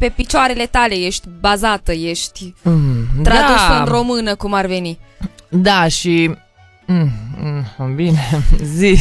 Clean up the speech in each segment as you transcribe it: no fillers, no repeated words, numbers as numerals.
pe picioarele tale, ești bazată, ești tradusă în română, cum ar veni. Da, și... bine, zi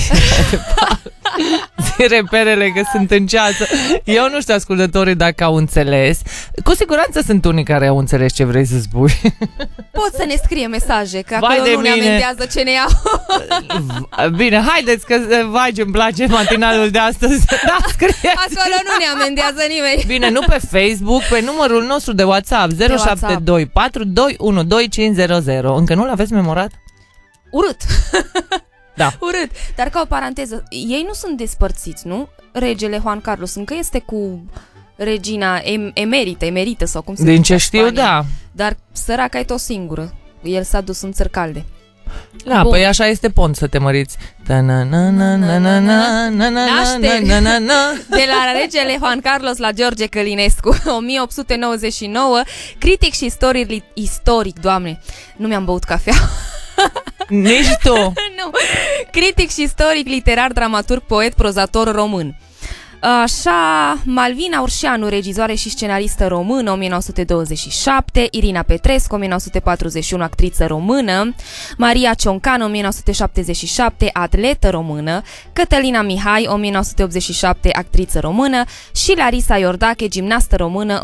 reperele că sunt în ceață. Eu nu știu, ascultătorii, dacă au înțeles. Cu siguranță sunt unii care au înțeles ce vrei să spui. Poți să ne scrie mesaje, că acolo nu ne amendează ce ne iau. Bine, haideți că vai ce-mi place matinalul de astăzi. Da, scrie. Acolo nu ne amendează nimeni. Bine, nu pe Facebook, pe numărul nostru de WhatsApp 0724 212500. Încă nu l-aveți memorat? Urât. Da. Urât. Dar ca o paranteză, ei nu sunt despărțiți, nu? Regele Juan Carlos încă este cu regina emerită sau cum se zice. Din ce știu, da. Dar săraca e tot singură. El s-a dus în țări calde. Da, bun. Păi așa este pont să te măriți. De la regele Juan Carlos la George Călinescu, 1899, critic și istoric, Doamne, nu mi-am băut cafea. Nici tu. Nu. Critic și istoric, literar, dramaturg, poet, prozator român. Așa, Malvina Urșeanu, regizoare și scenaristă română, 1927, Irina Petrescu, 1941, actriță română, Maria Cioncan, 1977, atletă română, Cătălina Mihai, 1987, actriță română și Larisa Iordache, gimnastă română,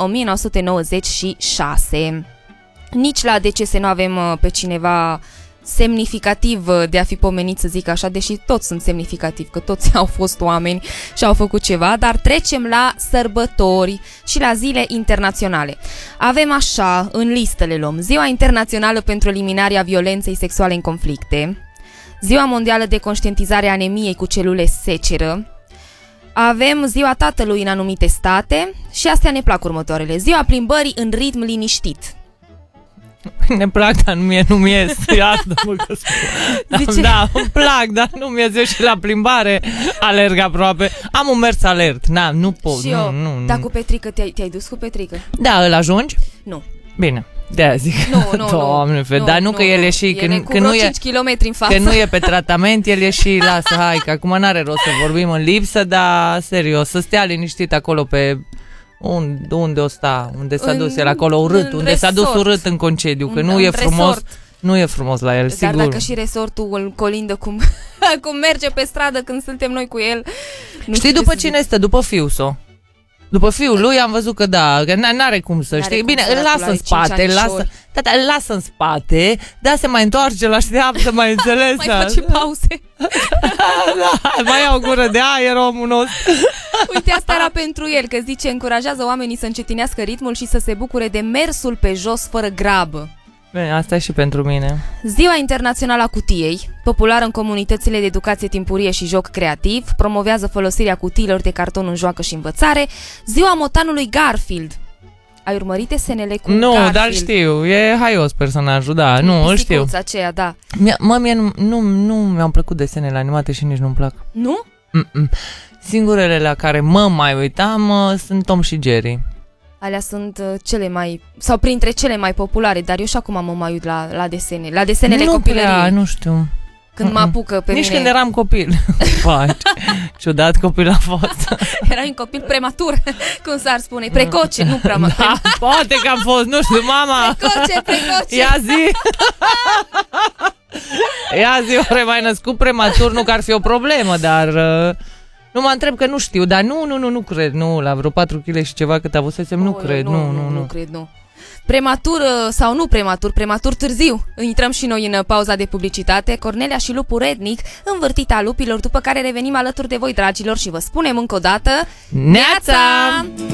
1996. Nici la decese nu avem pe cineva semnificativ de a fi pomenit, să zic așa, deși toți sunt semnificativi, că toți au fost oameni și au făcut ceva, dar trecem la sărbători și la zile internaționale. Avem așa, în listă le luăm: Ziua Internațională pentru Eliminarea Violenței Sexuale în Conflicte, Ziua Mondială de Conștientizare a Anemiei cu celule seceră, avem Ziua Tatălui în anumite state și astea ne plac următoarele: Ziua Plimbării în ritm liniștit. Ne plac, dar nu-mi ies. Iartă-mă că da, îmi plac, dar nu-mi ies. Eu și la plimbare alerg aproape. Am un mers alert. Nu pot. Și eu, dar cu Petrică, te-ai dus cu Petrică? Da, îl ajungi? Nu. Bine, de-aia zic. Nu, Doamne, dar nu că el e și... Că nu e 5 km în față. Că nu e pe tratament, el e și... Lasă, hai, că acum n-are rost să vorbim în lipsă, dar serios, să stea liniștit acolo pe... Unde o sta? Unde s-a dus el acolo urât? Unde s-a dus urât în concediu? Că nu e frumos. Nu e frumos la el, sigur. Dar dacă și resortul îl colindă cum merge pe stradă când suntem noi cu el. Știi după cine este? După fiul-so. După fiul lui am văzut că da, că n-are cum să știi. Bine, îl lasă în spate, îl lasă în spate, dar se mai întoarce, îl așteaptă, mai înțeles. Mai face pauze. Da, mai ia o gură de aer, omul nostru. Uite, asta era pentru el, că zice: încurajează oamenii să încetinească ritmul și să se bucure de mersul pe jos fără grabă. Bine, asta e și pentru mine. Ziua Internațională a Cutiei, populară în comunitățile de educație timpurie și joc creativ, promovează folosirea cutiilor de carton în joacă și învățare. Ziua motanului Garfield. Ai urmărit desenele cu Garfield? Nu, dar știu, e haios personajul, da, nu, îl știu. Aceea, da. Mie nu mi-au plăcut desenele animate și nici nu-mi plac. Nu? Singurele la care mă mai uitam sunt Tom și Jerry. Alea sunt cele mai, sau printre cele mai populare, dar eu și acum mă mai uit la desene, la desenele copilăriei. Nu știu. Când mă apucă pe nici mine. Când eram copil. Ciudat copil a fost. Erai un copil prematur, cum s-ar spune, precoce, nu prea da, poate că am fost, nu știu, mama. Precoce. Ia zi, ori mai născut prematur, nu că ar fi o problemă, dar... Nu mă întreb că nu știu, dar nu cred, nu, la vreo 4 kg și ceva cât avusesem, nu cred, nu cred, nu. Prematur sau nu prematur târziu. Intrăm și noi în pauza de publicitate. Cornelia și lupul rednic, învârtita lupilor, după care revenim alături de voi, dragilor, și vă spunem încă o dată: Neața!